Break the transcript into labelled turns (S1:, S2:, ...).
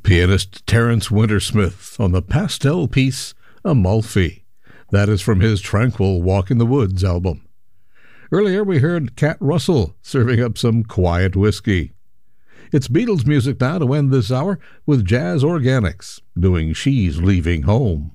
S1: Pianist Terence Wintersmith on the pastel piece Amalfi. That is from his Tranquil Walk in the Woods album. Earlier we heard Cat Russell serving up some quiet whiskey. It's Beatles music now to end this hour with Jazz Organics doing She's Leaving Home.